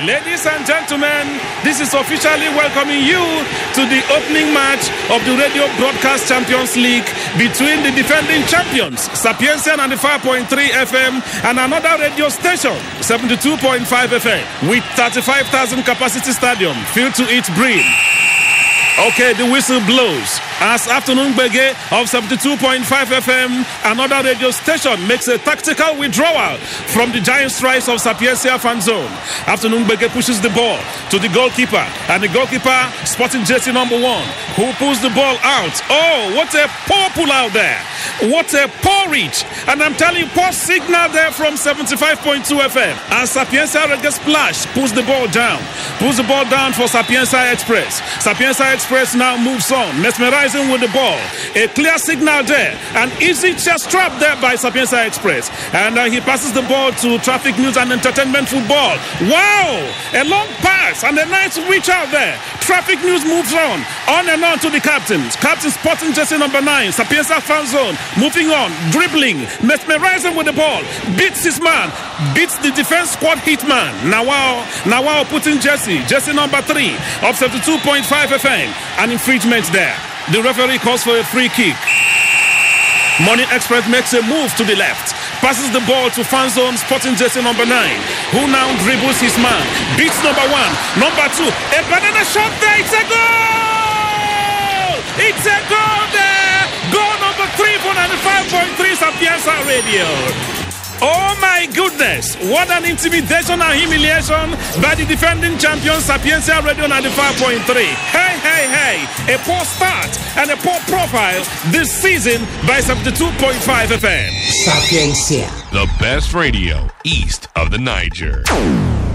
Ladies and gentlemen, this is officially welcoming you to the opening match of the Radio Broadcast Champions League between the defending champions, Sapienza 95.3 FM, and another radio station, 72.5 FM, with 35,000 capacity stadium filled to its brim. Okay, the whistle blows as Afternoon Gbege of 72.5 FM, another radio station, makes a tactical withdrawal from the giant strikes of Sapienza fan zone. Afternoon Gbege pushes the ball to the goalkeeper, and the goalkeeper, Sporting jersey number 1, who pulls the ball out. Oh, what a poor pull out there. What a poor reach. And I'm telling you, poor signal there from 75.2 FM. And Sapienza Reggae Splash pulls the ball down for Sapienza Express. Sapienza Express now moves on, mesmerizing with the ball. A clear signal there, an easy chest trap there by Sapienza Express. And he passes the ball to Traffic News and Entertainment Football. Wow! A long pass and a nice reach out there. Traffic News moves on and on to the captains. Captain Sporting jersey number 9, Sapienza fan zone, moving on, dribbling, mesmerizing with the ball, beats his man, beats the defense squad hitman. Nawao putting jersey number 3 of 72.5 FM. An infringement there. The referee calls for a free kick. Morning Express makes a move to the left, passes the ball to fan zone Sporting jersey number 9, who now dribbles his man, beats number 1, number 2, a banana shot there, it's a goal! It's a goal there! Goal number 3 for 95.3 Sapienza Radio. Oh my goodness, what an intimidation and humiliation by the defending champion Sapienza Radio 95.3. Hey, a poor start and a poor profile this season by 72.5 FM. Sapienza, the best radio east of the Niger.